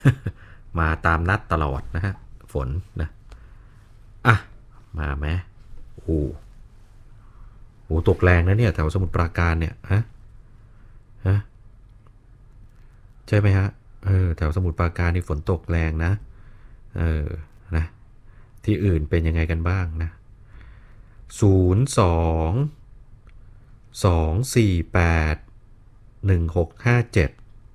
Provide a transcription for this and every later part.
มาตามนัดตลอดนะฮะฝนนะอ่ะมาไหมโอ้โหตกแรงนะเนี่ยแถวสมุทรปราการเนี่ยฮะใช่ไหมฮะแถวสมุทรปราการนี่ฝนตกแรงนะเออนะที่อื่นเป็นยังไงกันบ้างนะ02 248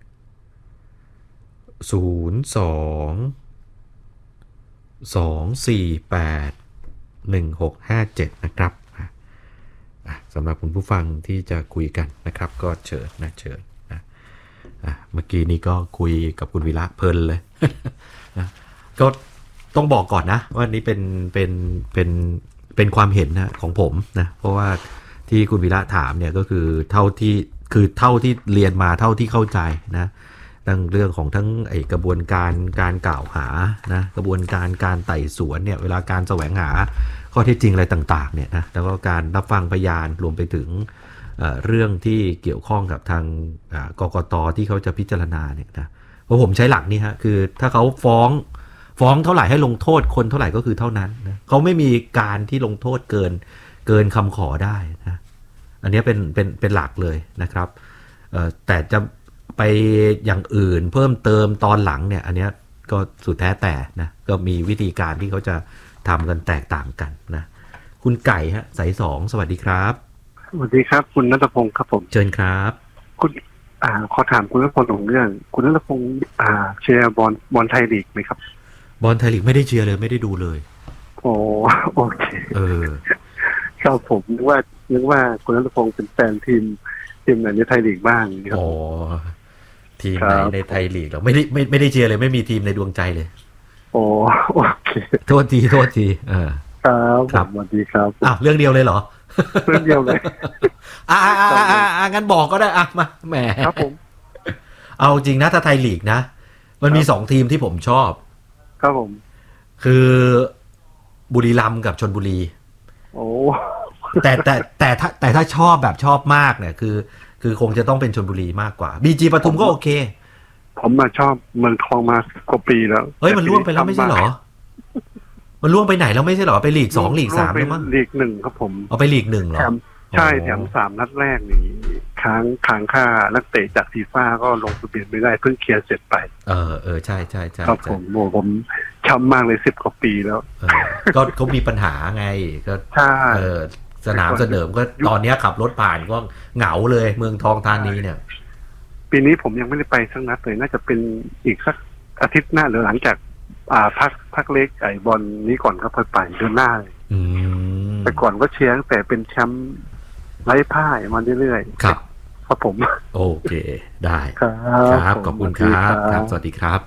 165702 248 1657นะครับสำหรับคุณผู้ฟังที่จะคุยกันนะครับก็เชิญนะเชิญนะเมื่อกี้นี้ก็คุยกับคุณวีระเพลินเลยนะก็ต้องบอกก่อนนะว่านี้เป็นความเห็นนะของผมนะเพราะว่าที่คุณวีระถามเนี่ยก็คือเท่าที่เรียนมาเท่าที่เข้าใจนะทั้งเรื่องของทั้งกระบวนการการกล่าวหานะกระบวนการการไต่สวนเนี่ยเวลาการแสวงหาข้อเท็จจริงอะไรต่างๆเนี่ยนะแล้วก็การรับฟังพยานรวมไปถึงเรื่องที่เกี่ยวข้องกับทางกกต.ที่เขาจะพิจารณาเนี่ยนะเพราะผมใช้หลักนี่ฮะคือถ้าเขาฟ้องเท่าไหร่ให้ลงโทษคนเท่าไหร่ก็คือเท่านั้นนะเขาไม่มีการที่ลงโทษเกินคำขอได้นะอันนี้เป็นหลักเลยนะครับแต่จะไปอย่างอื่นเพิ่มเติมตอนหลังเนี่ยอันนี้ก็สุดแท้แต่นะก็มีวิธีการที่เขาจะทำกันแตกต่างกันนะคุณไก่ฮะสาย2สวัสดีครับสวัสดีครับคุณณัฐพงศ์ครับผมเชิญครับคุณขอถามคุณณัฐพงศ์เรื่องคุณณัฐพงศ์เชียร์บอลไทยลีกไหมครับบอลไทยลีกไม่ได้เชียร์เลยไม่ได้ดูเลยโอ้โอเคครับผมนึกว่าคุณณัฐพงศ์เป็นแฟนทีมไหนในไทยลีกบ้างครับอ๋อทีมไหนในไทยลีกเราไม่ได้เชียร์เลยไม่มีทีมในดวงใจเลยโอ้โอเคโทษทีครับสวัสดีครับเรื่องเดียวเลยเหรอเรื่องเดียวเลยงั้นบอกก็ได้มาแหมครับผมเอาจริงนะถ้าไทยลีกนะมันมี2ทีมที่ผมชอบครับผมคือบุรีรัมย์กับชลบุรีโอ้แต่ถ้าชอบแบบชอบมากเนี่ยคือคงจะต้องเป็นชลบุรีมากกว่าบีจีปทุมก็โอเคผมมาชอบเมืองทองมากว่าปีแล้วเฮ้ยมันล่วงไปแล้วไม่ใช่เหรอมันล่วงไปไหนแล้วไม่ใช่เหรอไปลีก2ลีก3แล้วมั้งลีก1ครับผมเอาไปลีก1เหรอใช่แถม3นัดแรกนี่ค้างค่านักเตะจากฟีฟ่าก็ลงทะเบียนไม่ได้เพิ่งเคลียร์เสร็จไปใช่ครับผมช้ำมากเลย10 กว่าปีแล้วก็เขามีปัญหาไงก็ใช่สนามเสดิมก็ตอนนี้ขับรถผ่านก็เหงาเลยเมืองทองธานีเนี่ยปีนี้ผมยังไม่ได้ไปสักนัดเลยน่าจะเป็นอีกสักอาทิตย์หน้าหรือหลังจากพักเล็กบอลนี้ก่อนครับค่อยไปเดือนหน้าเลยแต่ก่อนก็เชียร์แต่เป็นแชมป์ไร้พ่ายมาเรื่อยๆครับผมโอเคได้ครับขอบคุณครับสวัสดีครับ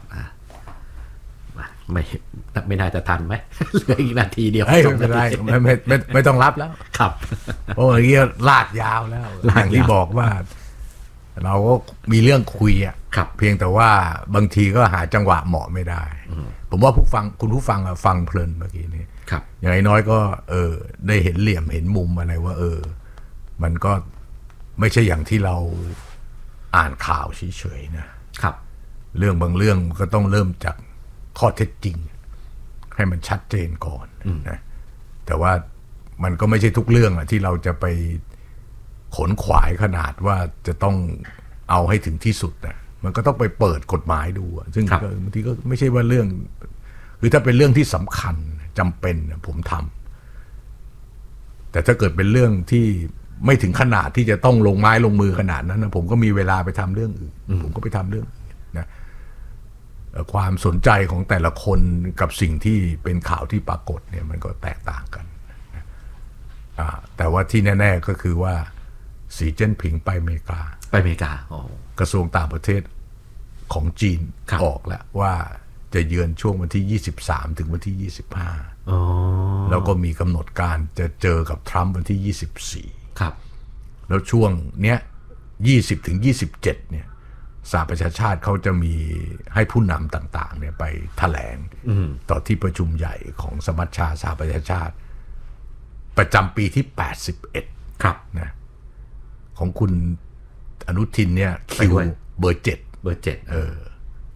ไม่น่าจะทันไหมเหลืออีกนาทีเดียวไม่เป็นไรไม่ต้องรับแล้วครับโอ้ยเงี้ยลากยาวแล้วอย่างที่บอกว่าเราก็มีเรื่องคุยอ่ะเพียงแต่ว่าบางทีก็หาจังหวะเหมาะไม่ได้ผมว่าคุณผู้ฟังฟังเพลินเมื่อกี้นี้อย่างน้อยก็ได้เห็นเหลี่ยมเห็นมุมอะไรว่ามันก็ไม่ใช่อย่างที่เราอ่านข่าวเฉยๆนะครับเรื่องบางเรื่องก็ต้องเริ่มจากข้อเท็จจริงให้มันชัดเจนก่อนนะแต่ว่ามันก็ไม่ใช่ทุกเรื่องอะที่เราจะไปขนขวายขนาดว่าจะต้องเอาให้ถึงที่สุดนะมันก็ต้องไปเปิดกฎหมายดูซึ่งบางทีก็ไม่ใช่ว่าเรื่องคือถ้าเป็นเรื่องที่สำคัญจำเป็นผมทำแต่ถ้าเกิดเป็นเรื่องที่ไม่ถึงขนาดที่จะต้องลงไม้ลงมือขนาดนั้นนะผมก็มีเวลาไปทำเรื่องอื่นผมก็ไปทำเรื่องนะความสนใจของแต่ละคนกับสิ่งที่เป็นข่าวที่ปรากฏเนี่ยมันก็แตกต่างกันแต่ว่าที่แน่ๆก็คือว่าสีเจิ้นผิงไปอเมริกากระทรวงต่างประเทศของจีนออกแล้วว่าจะเยือนช่วงวันที่23ถึงวันที่25แล้วก็มีกำหนดการจะเจอกับทรัมป์วันที่24 ครับแล้วช่วงเนี้ย20ถึง27เนี่ยสหประชาชาติเขาจะมีให้ผู้นำต่างๆเนี่ยไปแถลงต่อที่ประชุมใหญ่ของสมัชชาสหประชาชาติประจำปีที่81 ครับนะของคุณอนุทินเนี่ยคิวเบอร์7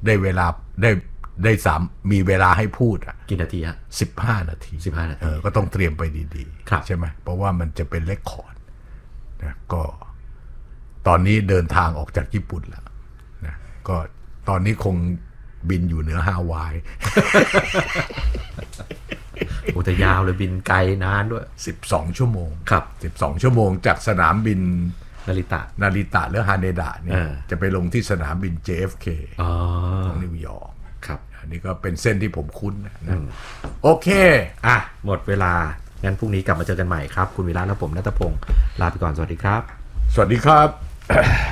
ได้เวลามีเวลาให้พูดอ่ะกี่นาทีฮะ 15 นาที 15 นาทีก็ต้องเตรียมไปดีครับใช่ไหมเพราะว่ามันจะเป็นเรคคอร์ดนะก็ตอนนี้เดินทางออกจากญี่ปุ่นแล้วนะก็ตอนนี้คงบินอยู่เหนือฮาวายโอ้แต่ยาวเลยบินไกลนานด้วย 12 ชั่วโมงครับ 12 ชั่วโมงจากสนามบินนาริตะนาริตะหรือฮาเนดะเนี่ยจะไปลงที่สนามบิน JFK ของนิวยอร์กครับอันนี้ก็เป็นเส้นที่ผมคุ้นนะโอเคอ่ะหมดเวลางั้นพรุ่งนี้กลับมาเจอกันใหม่ครับคุณวิระและผมณัฐพงศ์ลาไปก่อนสวัสดีครับสวัสดีครับ